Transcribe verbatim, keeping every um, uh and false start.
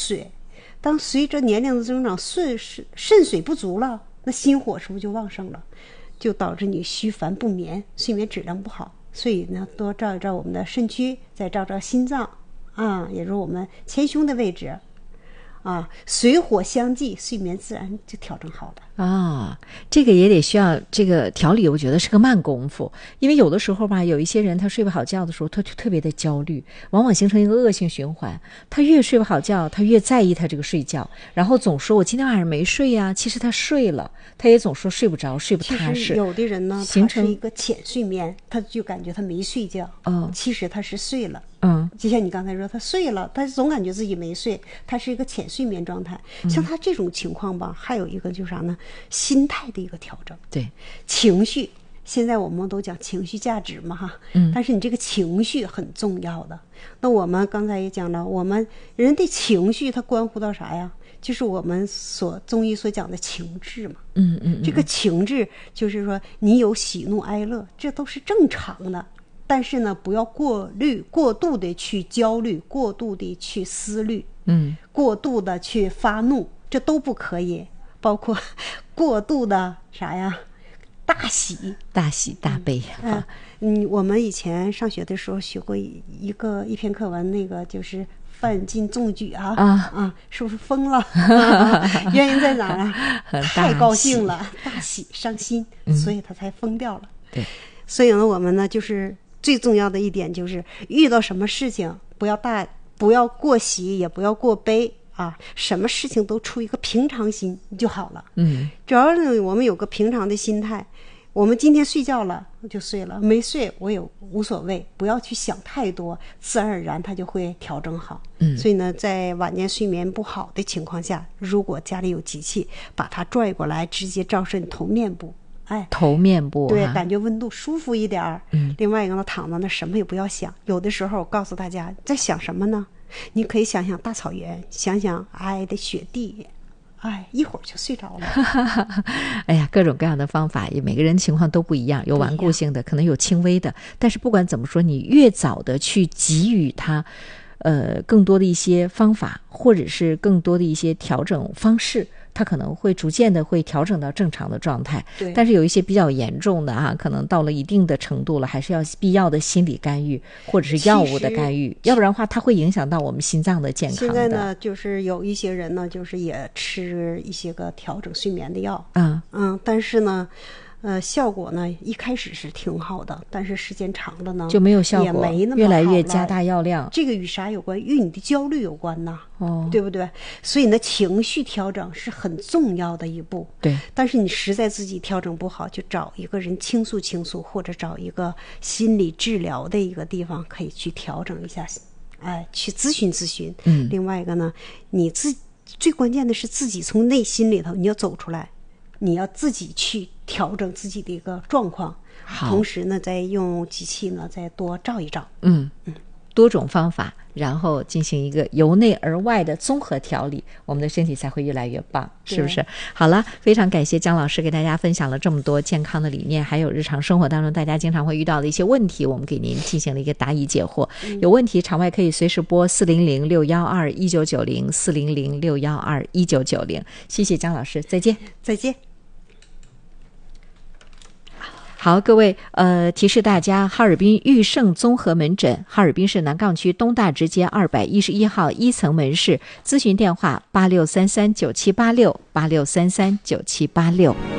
水，当随着年龄的增长，肾肾水不足了，那心火是不是就旺盛了，就导致你虚烦不眠，睡眠质量不好。所以呢，多照一照我们的肾区，再照照心脏啊，也就是我们前胸的位置啊，水火相济，睡眠自然就调整好了。 啊，这个也得需要这个调理，我觉得是个慢功夫。因为有的时候吧，有一些人他睡不好觉的时候，他就特别的焦虑，往往形成一个恶性循环。他越睡不好觉，他越在意他这个睡觉，然后总说我今天晚上没睡呀、啊，其实他睡了，他也总说睡不着，睡不踏实。 其实有的人呢， 形成他是一个浅睡眠，他就感觉他没睡觉， 哦， 其实他是睡了。 嗯， 就像你刚才说，他睡了，他总感觉自己没睡，他是一个浅睡眠状态。像他这种情况吧，还有一个就是啥呢？心态的一个调整， 对， 情绪。现在我们都讲情绪价值嘛，哈，嗯，但是你这个情绪很重要的。那我们刚才也讲了，我们人的情绪它关乎到啥呀？就是我们所中医所讲的情志嘛， 嗯嗯， 这个情志就是说你有喜怒哀乐，这都是正常的。但是呢，不要过虑、过度的去焦虑，过度的去思虑， 嗯， 过度的去发怒，这都不可以。包括过度的啥呀？大喜、 大喜大悲啊！嗯，我们以前上学的时候学过一个一篇课文，那个就是范进中举啊啊啊，是不是疯了？啊、原因在哪儿啊？太高兴了，大喜伤心，所以他才疯掉了。 对， 所以呢，我们呢就是最重要的一点就是遇到什么事情不要大，不要过喜，也不要过悲。啊，什么事情都出一个平常心就好了。嗯，只要呢我们有个平常的心态，我们今天睡觉了就睡了，没睡我也无所谓，不要去想太多，自然而然它就会调整好。嗯，所以呢，在晚间睡眠不好的情况下，如果家里有机器，把它拽过来，直接照射你头面部。哎， 头面部对，感觉温度舒服一点儿。嗯，另外一个呢，躺到那什么也不要想。有的时候我告诉大家，在想什么呢？你可以想想大草原，想想皑的雪地，哎，一会儿就睡着了。 哎呀，各种各样的方法，也每个人情况都不一样，有顽固性的，可能有轻微的。但是不管怎么说，你越早的去给予他，呃，更多的一些方法，或者是更多的一些调整方式。它可能会逐渐的会调整到正常的状态， 对。 但是有一些比较严重的哈、啊，可能到了一定的程度了，还是要必要的心理干预或者是药物的干预，要不然的话，它会影响到我们心脏的健康的。 现在呢，就是有一些人呢，就是也吃一些个调整睡眠的药， 嗯嗯，但是呢。呃，效果呢一开始是挺好的，但是时间长了呢就没有效果， 也没那么好了， 越来越加大药量。 这个与啥有关？与你的焦虑有关呐， 哦， 对不对？所以呢，情绪调整是很重要的一步。 对， 但是你实在自己调整不好，就找一个人倾诉倾诉，或者找一个心理治疗的一个地方，可以去调整一下，哎，去咨询咨询。嗯，另外一个呢，你自最关键的是自己从内心里头你要走出来。你要自己去调整自己的一个状况，同时呢，再用机器呢，再多照一照。 嗯嗯，多种方法，然后进行一个由内而外的综合调理，我们的身体才会越来越棒，是不是？好了，非常感谢姜老师给大家分享了这么多健康的理念，还有日常生活当中大家经常会遇到的一些问题，我们给您进行了一个答疑解惑。嗯、有问题场外可以随时拨四零零六幺二一九九零四零零六幺二一九九零。谢谢姜老师，再见， 再见。 好，各位，呃，提示大家，哈尔滨裕盛综合门诊，哈尔滨市南岗区东大直街二百一十一号一层门市，咨询电话八六三三九七八六八六三三九七八六。